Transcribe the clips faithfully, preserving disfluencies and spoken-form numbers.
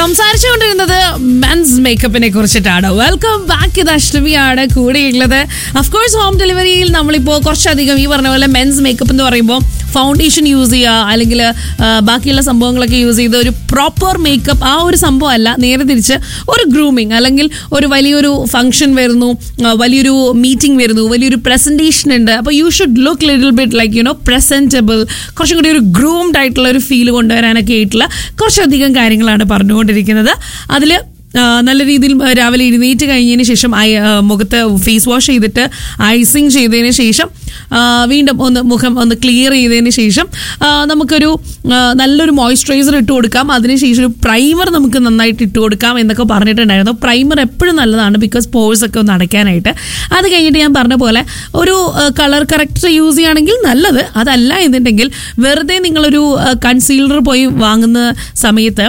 സംസാരിച്ചുകൊണ്ടിരുന്നത് men's മേക്കപ്പിനെ കുറിച്ചിട്ടാണ്. Welcome back. ഇത് അഷ്ടമിയാണ് കൂടെയുള്ളത്. അഫ്കോഴ്സ് ഹോം ഡെലിവറിയിൽ നമ്മളിപ്പോൾ കുറച്ചധികം ഈ പറഞ്ഞ പോലെ മെൻസ് മേക്കപ്പ് എന്ന് പറയുമ്പോൾ ഫൗണ്ടേഷൻ യൂസ് ചെയ്യുക അല്ലെങ്കിൽ ബാക്കിയുള്ള സംഭവങ്ങളൊക്കെ യൂസ് ചെയ്ത് ഒരു പ്രോപ്പർ മേക്കപ്പ് ആ ഒരു സംഭവമല്ല. നേരെ തിരിച്ച് ഒരു ഗ്രൂമിങ് അല്ലെങ്കിൽ ഒരു വലിയൊരു ഫംഗ്ഷൻ വരുന്നു, വലിയൊരു മീറ്റിംഗ് വരുന്നു, വലിയൊരു പ്രസൻറ്റേഷൻ ഉണ്ട്. അപ്പോൾ you should look little bit like you know presentable, കുറച്ചും കൂടി ഒരു ഗ്രൂംഡ് ആയിട്ടുള്ള ഒരു ഫീൽ കൊണ്ടുവരാനൊക്കെ ആയിട്ടുള്ള കുറച്ചധികം കാര്യങ്ങളാണ് പറഞ്ഞുകൊണ്ടിരിക്കുന്നത്. അതിൽ നല്ല രീതിയിൽ രാവിലെ എഴുന്നേറ്റ് കഴിഞ്ഞതിന് ശേഷം ഐ മുഖത്ത് ഫേസ് വാഷ് ചെയ്തിട്ട് ഐസിങ് ചെയ്തതിന് ശേഷം വീണ്ടും ഒന്ന് മുഖം ഒന്ന് ക്ലിയർ ചെയ്തതിന് ശേഷം നമുക്കൊരു നല്ലൊരു മോയ്സ്ചറൈസർ ഇട്ട് കൊടുക്കാം. അതിനുശേഷം ഒരു പ്രൈമർ നമുക്ക് നന്നായിട്ട് ഇട്ട് കൊടുക്കാം എന്നൊക്കെ പറഞ്ഞിട്ടുണ്ടായിരുന്നു. പ്രൈമർ എപ്പോഴും നല്ലതാണ്, ബിക്കോസ് പോഴ്സ് ഒക്കെ ഒന്ന് അടയ്ക്കാനായിട്ട്. അത് കഴിഞ്ഞിട്ട് ഞാൻ പറഞ്ഞ പോലെ ഒരു കളർ കറക്റ്റർ യൂസ് ചെയ്യുകയാണെങ്കിൽ നല്ലത്. അതല്ല എന്നുണ്ടെങ്കിൽ വെറുതെ നിങ്ങളൊരു കൺസീലർ പോയി വാങ്ങുന്ന സമയത്ത്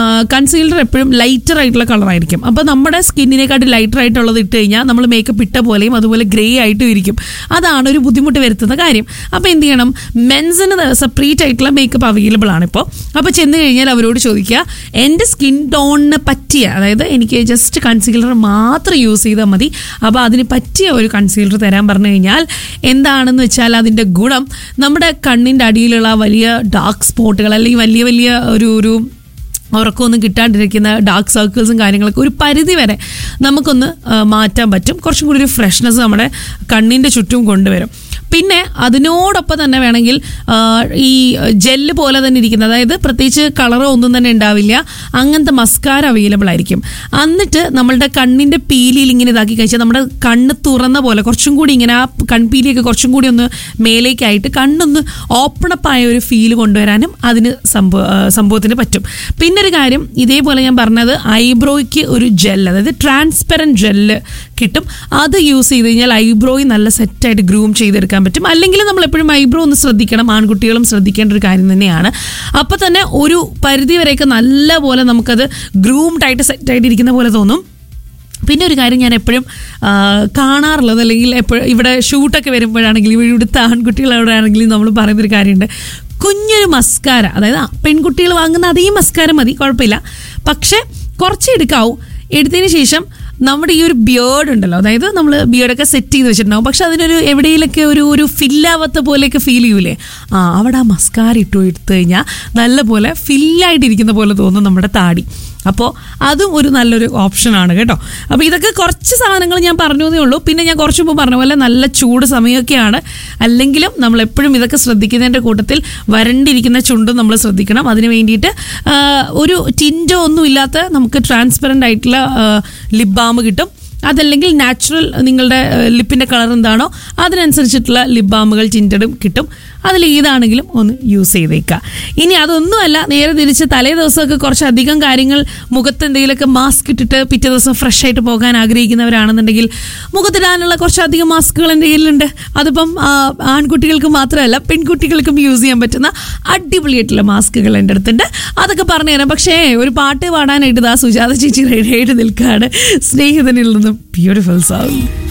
കൺസീലർ എപ്പോഴും ലൈറ്റർ ആയിട്ടുള്ള കളറായിരിക്കും. അപ്പോൾ നമ്മുടെ സ്കിന്നിനെക്കാട്ടി ലൈറ്റർ ആയിട്ടുള്ളത് ഇട്ട് കഴിഞ്ഞാൽ നമ്മൾ മേക്കപ്പ് ഇട്ട പോലെയും അതുപോലെ ഗ്രേ ആയിട്ടും ഇരിക്കും. അതാണ് ഒരു ബുദ്ധിമുട്ട് വരുത്തുന്ന കാര്യം. അപ്പോൾ എന്ത് ചെയ്യണം, മെൻസിന് സെപ്പറേറ്റ് ആയിട്ടുള്ള മേക്കപ്പ് അവൈലബിൾ ആണ് ഇപ്പോൾ. അപ്പോൾ ചെന്ന് കഴിഞ്ഞാൽ അവരോട് ചോദിക്കുക, എൻ്റെ സ്കിൻ ടോണിന് പറ്റിയ, അതായത് എനിക്ക് ജസ്റ്റ് കൺസീലർ മാത്രം യൂസ് ചെയ്താൽ മതി, അപ്പോൾ അതിന് പറ്റിയ ഒരു കൺസീലർ തരാൻ പറഞ്ഞു കഴിഞ്ഞാൽ എന്താണെന്ന് വെച്ചാൽ അതിൻ്റെ ഗുണം നമ്മുടെ കണ്ണിൻ്റെ അടിയിലുള്ള വലിയ ഡാർക്ക് സ്പോട്ടുകൾ അല്ലെങ്കിൽ വലിയ വലിയ ഒരു ഒരു ഉറക്കമൊന്നും കിട്ടാണ്ടിരിക്കുന്ന ഡാർക്ക് സർക്കിൾസും കാര്യങ്ങളൊക്കെ ഒരു പരിധി വരെ നമുക്കൊന്ന് മാറ്റാൻ പറ്റും. കുറച്ചും കൂടി ഒരു ഫ്രഷ്നെസ് നമ്മുടെ കണ്ണിൻ്റെ ചുറ്റും കൊണ്ടുവരും. പിന്നെ അതിനോടൊപ്പം തന്നെ വേണമെങ്കിൽ ഈ ജെല്ല് പോലെ തന്നെ ഇരിക്കുന്ന, അതായത് പ്രത്യേകിച്ച് കളറോ ഒന്നും തന്നെ ഉണ്ടാവില്ല, അങ്ങനത്തെ മസ്കാര അവൈലബിൾ ആയിരിക്കും. എന്നിട്ട് നമ്മളുടെ കണ്ണിൻ്റെ പീലിയിൽ ഇങ്ങനെ ഇതാക്കി കഴിച്ചാൽ നമ്മുടെ കണ്ണ് തുറന്ന പോലെ കുറച്ചും കൂടി ഇങ്ങനെ ആ കൺപീലിയൊക്കെ കുറച്ചും കൂടി ഒന്ന് മേലേക്കായിട്ട് കണ്ണൊന്ന് ഓപ്പണപ്പ് ആയ ഒരു ഫീൽ കൊണ്ടുവരാനും അതിന് സംഭവ സംഭവത്തിന് പറ്റും. പിന്നെ ഒരു കാര്യം, ഇതേപോലെ ഞാൻ പറഞ്ഞത് ഐബ്രോയ്ക്ക് ഒരു ജെൽ, അതായത് ട്രാൻസ്പെറൻറ്റ് ജെല്ല് കിട്ടും. അത് യൂസ് ചെയ്ത് കഴിഞ്ഞാൽ ഐബ്രോയി നല്ല സെറ്റായിട്ട് ഗ്രൂം ചെയ്തെടുക്കാൻ പറ്റും. അല്ലെങ്കിൽ നമ്മൾ എപ്പോഴും ഐബ്രോ ഒന്ന് ശ്രദ്ധിക്കണം, ആൺകുട്ടികളും ശ്രദ്ധിക്കേണ്ട ഒരു കാര്യം തന്നെയാണ്. അപ്പോൾ തന്നെ ഒരു പരിധി വരെയൊക്കെ നല്ല പോലെ നമുക്കത് ഗ്രൂംഡായിട്ട് സെറ്റായിട്ട് ഇരിക്കുന്ന പോലെ തോന്നും. പിന്നെ ഒരു കാര്യം ഞാൻ എപ്പോഴും കാണാറുള്ളത്, അല്ലെങ്കിൽ എപ്പോഴും ഇവിടെ ഷൂട്ടൊക്കെ വരുമ്പോഴാണെങ്കിലും ഇവിടുത്തെ ആൺകുട്ടികളവിടെ ആണെങ്കിലും നമ്മൾ പറയുന്നൊരു കാര്യമുണ്ട്, കുഞ്ഞൊരു മസ്കാര, അതായത് പെൺകുട്ടികൾ വാങ്ങുന്ന അതേ മസ്കാര മതി, കുഴപ്പമില്ല. പക്ഷേ കുറച്ച് എടുക്കാവും. എടുത്തതിന് ശേഷം നമ്മുടെ ഈ ഒരു ബിയേർഡ് ഉണ്ടല്ലോ, അതായത് നമ്മൾ ബിയേർഡൊക്കെ സെറ്റ് ചെയ്ത് വെച്ചിട്ടുണ്ടാവും, പക്ഷെ അതിനൊരു എവിടെയെങ്കിലൊക്കെ ഒരു ഒരു ഫില്ലാവാത്ത പോലെയൊക്കെ ഫീൽ ചെയ്യൂലേ, ആ അവിടെ ആ മസ്കാര ഇട്ടു എടുത്തു കഴിഞ്ഞാൽ നല്ലപോലെ ഫില്ലായിട്ടിരിക്കുന്ന പോലെ തോന്നും നമ്മുടെ താടി. അപ്പോൾ അതും ഒരു നല്ലൊരു ഓപ്ഷനാണ് കേട്ടോ. അപ്പോൾ ഇതൊക്കെ കുറച്ച് സാധനങ്ങൾ ഞാൻ പറഞ്ഞു എന്നേ ഉള്ളൂ. പിന്നെ ഞാൻ കുറച്ച് മുമ്പ് പറഞ്ഞ പോലെ നല്ല ചൂട് സമയമൊക്കെയാണ്, അല്ലെങ്കിലും നമ്മളെപ്പോഴും ഇതൊക്കെ ശ്രദ്ധിക്കുന്നതിൻ്റെ കൂട്ടത്തിൽ വരണ്ടിരിക്കുന്ന ചുണ്ടും നമ്മൾ ശ്രദ്ധിക്കണം. അതിന് വേണ്ടിയിട്ട് ഒരു ടിൻറ്റോ ഒന്നും ഇല്ലാത്ത നമുക്ക് ട്രാൻസ്പെറൻ്റ് ആയിട്ടുള്ള ലിപ് ബാം കിട്ടും. അതല്ലെങ്കിൽ നാച്ചുറൽ നിങ്ങളുടെ ലിപ്പിൻ്റെ കളർ എന്താണോ അതിനനുസരിച്ചിട്ടുള്ള ലിപ് ബാമുകൾ ടിൻറ്റഡും കിട്ടും. അതിൽ ഏതാണെങ്കിലും ഒന്ന് യൂസ് ചെയ്തേക്കുക. ഇനി അതൊന്നുമല്ല, നേരെ തിരിച്ച് തലേ ദിവസമൊക്കെ കുറച്ചധികം കാര്യങ്ങൾ മുഖത്ത് എന്തെങ്കിലുമൊക്കെ മാസ്ക് ഇട്ടിട്ട് പിറ്റേ ദിവസം ഫ്രഷ് ആയിട്ട് പോകാൻ ആഗ്രഹിക്കുന്നവരാണെന്നുണ്ടെങ്കിൽ മുഖത്തിടാനുള്ള കുറച്ചധികം മാസ്കുകൾ എൻ്റെ കയ്യിലുണ്ട്. അതിപ്പം ആൺകുട്ടികൾക്ക് മാത്രമല്ല പെൺകുട്ടികൾക്കും യൂസ് ചെയ്യാൻ പറ്റുന്ന അടിപൊളിയായിട്ടുള്ള മാസ്കുകൾ എൻ്റെ അടുത്തുണ്ട്. അതൊക്കെ പറഞ്ഞു തരാം. പക്ഷേ ഒരു പാട്ട് പാടാനായിട്ട് ഇതാ സുജാത ചേച്ചി റെഡിയായിട്ട് നിൽക്കുകയാണ്. സ്നേഹിതനിൽ നിന്നും ബ്യൂട്ടിഫുൾ സോങ്.